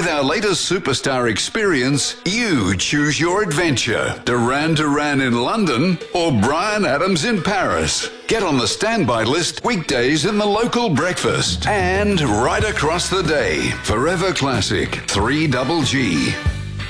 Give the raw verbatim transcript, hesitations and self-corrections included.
With our latest superstar experience, you choose your adventure. Duran Duran in London or Bryan Adams in Paris. Get on the standby list weekdays in the local breakfast and right across the day. Forever Classic three G G.